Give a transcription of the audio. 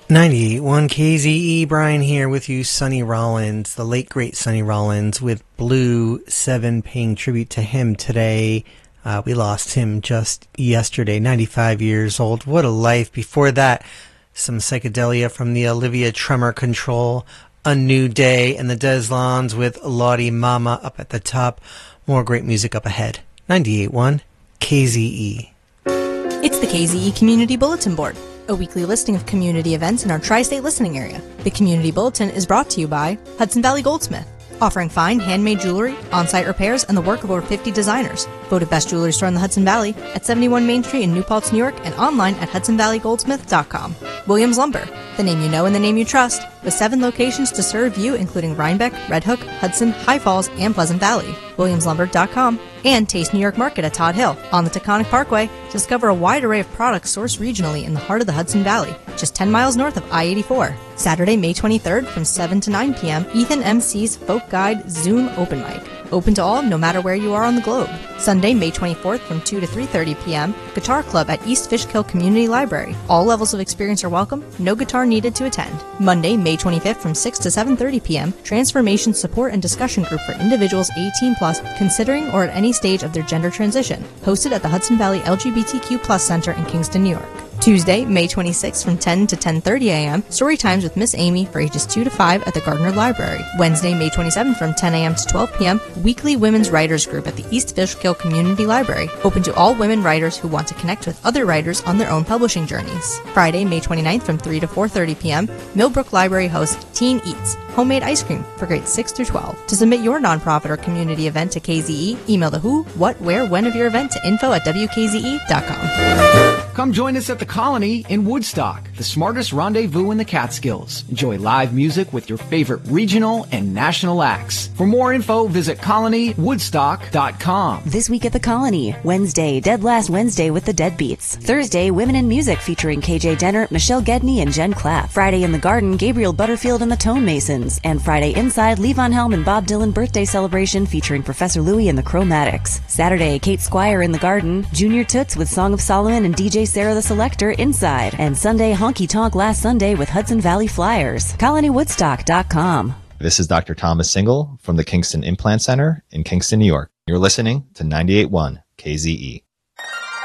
98.1 KZE, Brian here with you, Sonny Rollins, the late great Sonny Rollins with Blue 7, paying tribute to him today. We lost him just yesterday, 95 years old. What a life. Before that, some psychedelia from the Olivia Tremor Control, A New Day, and the Deslons with Lottie Mama up at the top. More great music up ahead. 98.1 KZE. It's the KZE Community Bulletin Board, a weekly listing of community events in our tri-state listening area. The Community Bulletin is brought to you by Hudson Valley Goldsmith, offering fine handmade jewelry, on-site repairs, and the work of over 50 designers. Voted best jewelry store in the Hudson Valley at 71 Main Street in New Paltz, New York, and online at hudsonvalleygoldsmith.com. Williams Lumber, the name you know and the name you trust, with 7 locations to serve you, including Rhinebeck, Red Hook, Hudson, High Falls, and Pleasant Valley. WilliamsLumber.com. And Taste New York Market at Todd Hill on the Taconic Parkway. Discover a wide array of products sourced regionally in the heart of the Hudson Valley, just 10 miles north of I-84. Saturday, May 23rd from 7 to 9 p.m., Ethan MC's Folk Guide Zoom Open Mic. Open to all, no matter where you are on the globe. Sunday, May 24th from 2 to 3:30 p.m., Guitar Club at East Fishkill Community Library. All levels of experience are welcome, no guitar needed to attend. Monday, May 25th from 6 to 7:30 p.m., Transformation Support and Discussion Group for individuals 18 plus considering or at any stage of their gender transition, hosted at the Hudson Valley LGBTQ+ Center in Kingston, New York. Tuesday, May 26th from 10 to 10:30 a.m., Story Times with Miss Amy for ages 2 to 5 at the Gardner Library. Wednesday, May 27th from 10 a.m. to 12 p.m., Weekly Women's Writers Group at the East Fishkill Community Library, open to all women writers who want to connect with other writers on their own publishing journeys. Friday, May 29th from 3 to 4:30 p.m., Millbrook Library hosts Teen Eats, homemade ice cream for grades 6 through 12. To submit your nonprofit or community event to KZE, email the who, what, where, when of your event to info@wkze.com. Come join us at the Colony in Woodstock, the smartest rendezvous in the Catskills. Enjoy live music with your favorite regional and national acts. For more info, visit colonywoodstock.com. This week at the Colony, Wednesday, Dead Last Wednesday with the Deadbeats. Thursday, Women in Music featuring KJ Denner, Michelle Gedney, and Jen Clapp. Friday in the Garden, Gabriel Butterfield and the Tone Masons. And Friday inside, Levon Helm and Bob Dylan birthday celebration featuring Professor Louie and the Chromatics. Saturday, Kate Squire in the Garden, Junior Toots with Song of Solomon and DJ Sarah the Selector inside. And Sunday, Honky Tonk Last Sunday with Hudson Valley Flyers. ColonyWoodstock.com. This is Dr. Thomas Single from the Kingston Implant Center in Kingston, New York. You're listening to 98.1 KZE.